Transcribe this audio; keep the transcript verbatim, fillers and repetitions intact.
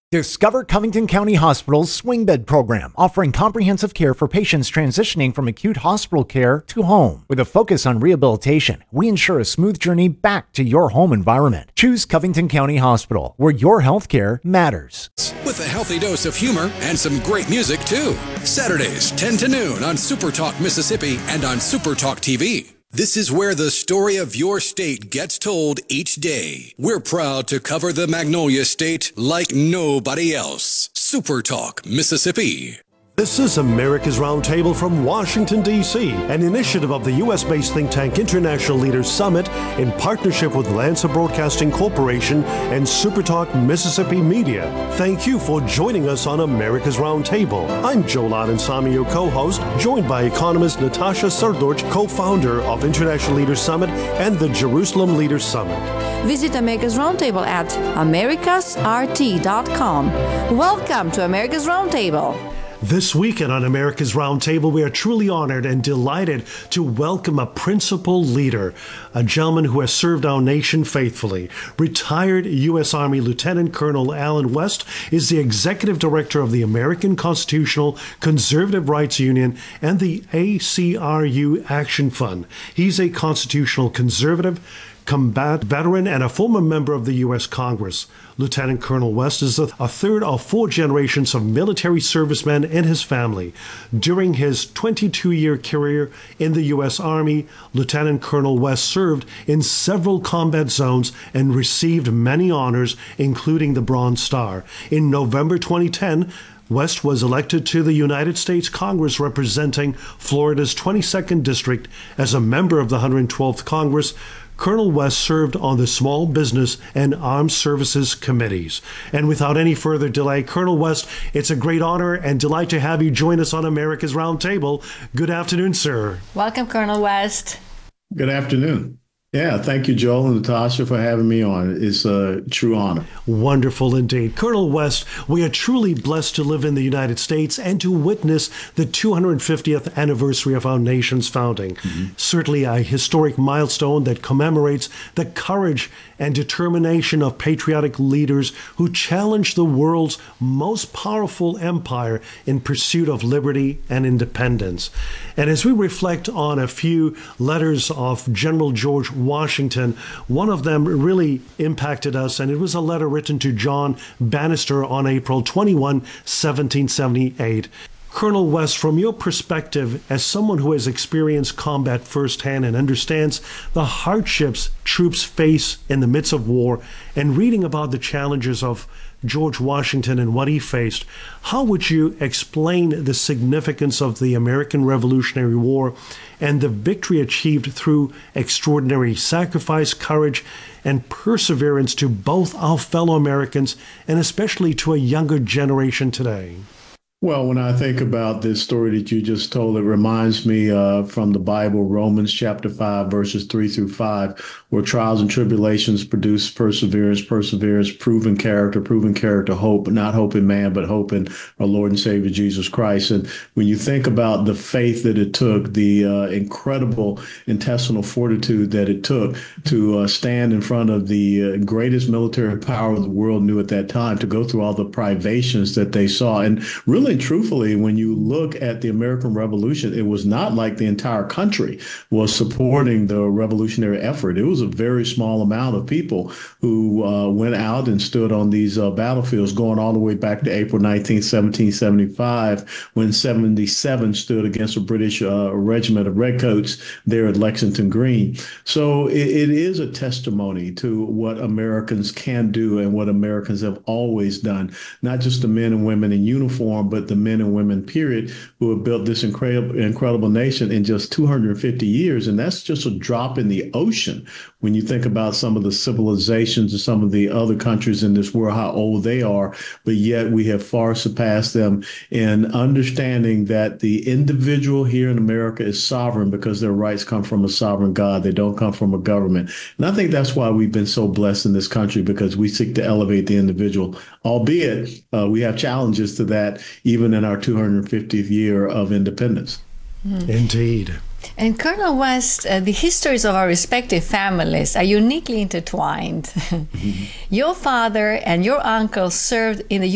Discover Covington County Hospital's Swing Bed Program, offering comprehensive care for patients transitioning from acute hospital care to home. With a focus on rehabilitation, we ensure a smooth journey back to your home environment. Choose Covington County Hospital, where your health care matters. With a healthy dose of humor and some great music, too. Saturdays, ten to noon on Super Talk Mississippi and on Super Talk T V. This is where the story of your state gets told each day. We're proud to cover the Magnolia State like nobody else. Super Talk Mississippi. This is America's Roundtable from Washington, D C, an initiative of the U S-based think tank International Leaders Summit in partnership with Lancer Broadcasting Corporation and SuperTalk Mississippi Media. Thank you for joining us on America's Roundtable. I'm Joel Adensami, your co-host, joined by economist Natasha Srdoc, co-founder of International Leaders Summit and the Jerusalem Leaders Summit. Visit America's Roundtable at americas r t dot com. Welcome to America's Roundtable. This weekend on America's Roundtable, we are truly honored and delighted to welcome a principal leader, a gentleman who has served our nation faithfully. Retired U S Army Lieutenant Colonel Allen West is the executive director of the American Constitutional Conservative Rights Union and the A C R U Action Fund. He's a constitutional conservative, combat veteran, and a former member of the U S Congress. Lieutenant Colonel West is a third of four generations of military servicemen in his family. During his twenty-two-year career in the U S Army, Lieutenant Colonel West served in several combat zones and received many honors, including the Bronze Star. In November twenty ten, West was elected to the United States Congress representing Florida's twenty-second District. As a member of the one hundred twelfth Congress, Colonel West served on the Small Business and Armed Services Committees. And without any further delay, Colonel West, it's a great honor and delight to have you join us on America's Roundtable. Good afternoon, sir. Welcome, Colonel West. Good afternoon. Yeah, thank you, Joel and Natasha, for having me on. It's a true honor. Wonderful indeed. Colonel West, we are truly blessed to live in the United States and to witness the two hundred fiftieth anniversary of our nation's founding. Mm-hmm. Certainly a historic milestone that commemorates the courage and determination of patriotic leaders who challenged the world's most powerful empire in pursuit of liberty and independence. And as we reflect on a few letters of General George Washington, one of them really impacted us, and it was a letter written to John Bannister on April twenty-first, seventeen seventy-eight. Colonel West, from your perspective, as someone who has experienced combat firsthand and understands the hardships troops face in the midst of war, and reading about the challenges of George Washington and what he faced, how would you explain the significance of the American Revolutionary War and the victory achieved through extraordinary sacrifice, courage, and perseverance to both our fellow Americans and especially to a younger generation today? Well, when I think about this story that you just told, it reminds me uh, from the Bible, Romans chapter five, verses three through five, where trials and tribulations produce perseverance, perseverance, proven character, proven character, hope, not hope in man, but hope in our Lord and Savior, Jesus Christ. And when you think about the faith that it took, the uh, incredible intestinal fortitude that it took to uh, stand in front of the uh, greatest military power the world knew at that time, to go through all the privations that they saw. And really, truthfully, when you look at the American Revolution, it was not like the entire country was supporting the revolutionary effort. It was a very small amount of people who uh, went out and stood on these uh, battlefields, going all the way back to April nineteenth, seventeen seventy-five, when seventy-seven stood against a British uh, regiment of redcoats there at Lexington Green. So it, it is a testimony to what Americans can do and what Americans have always done, not just the men and women in uniform, but the men and women, period, who have built this incredible, incredible nation in just two hundred fifty years. And that's just a drop in the ocean when you think about some of the civilizations and some of the other countries in this world, how old they are, but yet we have far surpassed them in understanding that the individual here in America is sovereign because their rights come from a sovereign God. They don't come from a government. And I think that's why we've been so blessed in this country, because we seek to elevate the individual, albeit uh, we have challenges to that, even in our two hundred fiftieth year of independence. Mm. Indeed. And Colonel West, uh, the histories of our respective families are uniquely intertwined. Mm-hmm. Your father and your uncle served in the